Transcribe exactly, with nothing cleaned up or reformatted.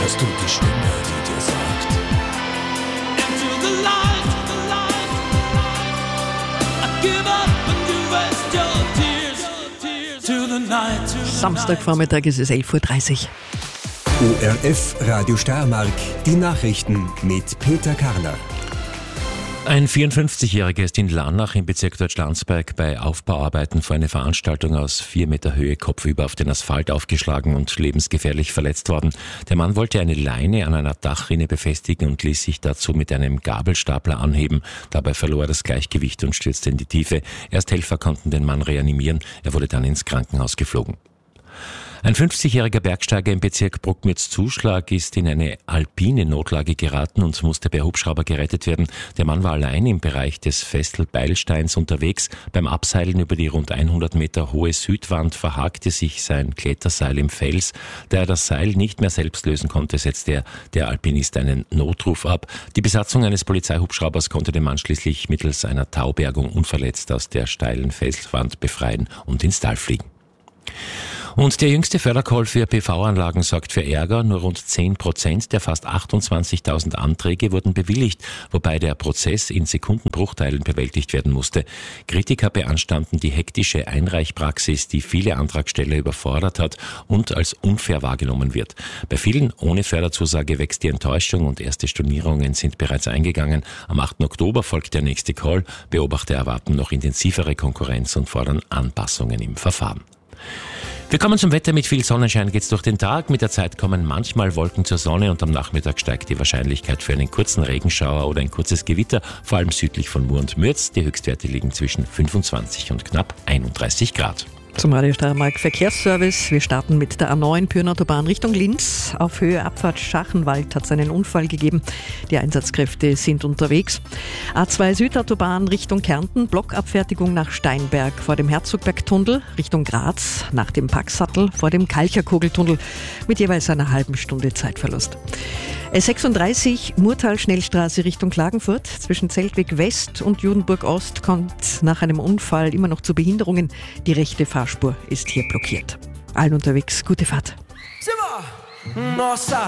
hörst du die Stimme, die dir sagt: Into the light, the light, I give up and you waste your tears to the night, to the Samstagvormittag ist es elf Uhr dreißig. O R F Radio Steiermark, die Nachrichten mit Peter Karner. Ein vierundfünfzigjähriger ist in Lannach im Bezirk Deutschlandsberg bei Aufbauarbeiten vor einer Veranstaltung aus vier Meter Höhe kopfüber auf den Asphalt aufgeschlagen und lebensgefährlich verletzt worden. Der Mann wollte eine Leine an einer Dachrinne befestigen und ließ sich dazu mit einem Gabelstapler anheben. Dabei verlor er das Gleichgewicht und stürzte in die Tiefe. Ersthelfer konnten den Mann reanimieren. Er wurde dann ins Krankenhaus geflogen. Ein fünfzigjähriger Bergsteiger im Bezirk Bruckmütz-Zuschlag ist in eine alpine Notlage geraten und musste per Hubschrauber gerettet werden. Der Mann war allein im Bereich des Festel-Beilsteins unterwegs. Beim Abseilen über die rund hundert Meter hohe Südwand verhakte sich sein Kletterseil im Fels. Da er das Seil nicht mehr selbst lösen konnte, setzte er, der Alpinist, einen Notruf ab. Die Besatzung eines Polizeihubschraubers konnte den Mann schließlich mittels einer Taubergung unverletzt aus der steilen Felswand befreien und ins Tal fliegen. Und der jüngste Fördercall für P V-Anlagen sorgt für Ärger. Nur rund zehn Prozent der fast achtundzwanzigtausend Anträge wurden bewilligt, wobei der Prozess in Sekundenbruchteilen bewältigt werden musste. Kritiker beanstanden die hektische Einreichpraxis, die viele Antragsteller überfordert hat und als unfair wahrgenommen wird. Bei vielen ohne Förderzusage wächst die Enttäuschung und erste Stornierungen sind bereits eingegangen. Am achten Oktober folgt der nächste Call. Beobachter erwarten noch intensivere Konkurrenz und fordern Anpassungen im Verfahren. Wir kommen zum Wetter. Mit viel Sonnenschein geht's durch den Tag. Mit der Zeit kommen manchmal Wolken zur Sonne und am Nachmittag steigt die Wahrscheinlichkeit für einen kurzen Regenschauer oder ein kurzes Gewitter, vor allem südlich von Mur und Mürz. Die Höchstwerte liegen zwischen fünfundzwanzig und knapp einunddreißig Grad. Zum Radio Steiermark Verkehrsservice. Wir starten mit der A neun Pyhrn-Autobahn Richtung Linz. Auf Höhe Abfahrt Schachenwald hat es einen Unfall gegeben. Die Einsatzkräfte sind unterwegs. A zwei Südautobahn Richtung Kärnten. Blockabfertigung nach Steinberg vor dem Herzogbergtunnel. Richtung Graz nach dem Packsattel vor dem Kalcherkugeltunnel mit jeweils einer halben Stunde Zeitverlust. S sechsunddreißig Murtal-Schnellstraße Richtung Klagenfurt. Zwischen Zeltweg West und Judenburg Ost kommt nach einem Unfall immer noch zu Behinderungen. Die rechte Fahrspur ist hier blockiert. Allen unterwegs, gute Fahrt. Nossa